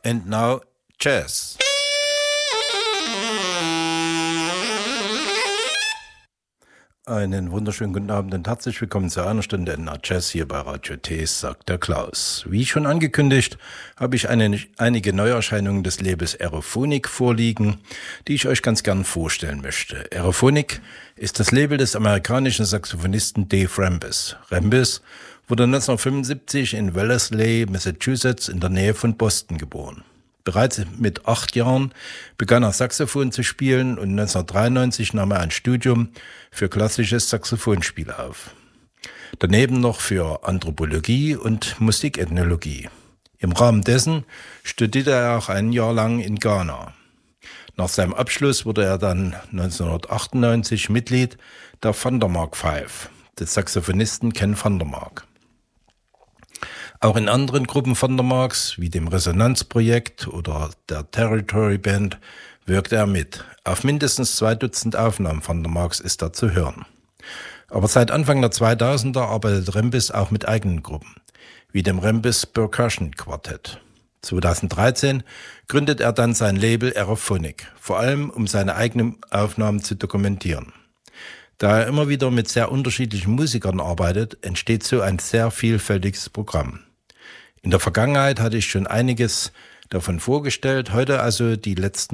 And now, Jazz. Einen wunderschönen guten Abend und herzlich willkommen zu einer Stunde in der Jazz hier bei Radio Tees, sagt der Klaus. Wie schon angekündigt, habe ich einige Neuerscheinungen des Labels Aerophonic vorliegen, die ich euch ganz gern vorstellen möchte. Aerophonic ist das Label des amerikanischen Saxophonisten Dave Rambis. Rambis wurde 1975 in Wellesley, Massachusetts in der Nähe von Boston geboren. Bereits mit 8 Jahren begann er Saxophon zu spielen und 1993 nahm er ein Studium für klassisches Saxophonspiel auf. Daneben noch für Anthropologie und Musikethnologie. Im Rahmen dessen studierte er auch ein Jahr lang in Ghana. Nach seinem Abschluss wurde er dann 1998 Mitglied der Vandermark Five, des Saxophonisten Ken Vandermark. Auch in anderen Gruppen Vandermarks, wie dem Resonanzprojekt oder der Territory Band, wirkte er mit. Auf mindestens 2 Dutzend Aufnahmen Vandermarks ist er zu hören. Aber seit Anfang der 2000er arbeitet Rambis auch mit eigenen Gruppen, wie dem Rambis Percussion Quartett. 2013 gründet er dann sein Label Aerophonic, vor allem um seine eigenen Aufnahmen zu dokumentieren. Da er immer wieder mit sehr unterschiedlichen Musikern arbeitet, entsteht so ein sehr vielfältiges Programm. In der Vergangenheit hatte ich schon einiges davon vorgestellt, heute also die letzten